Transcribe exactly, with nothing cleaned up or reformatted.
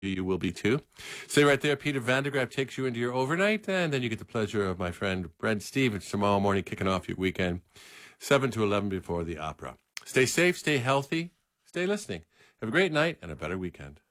You will be too. Stay right there. Peter Vandergraaf takes you into your overnight, and then you get the pleasure of my friend Brent Stevens tomorrow morning, kicking off your weekend, seven to eleven before the opera. Stay safe, stay healthy, stay listening. Have a great night and a better weekend.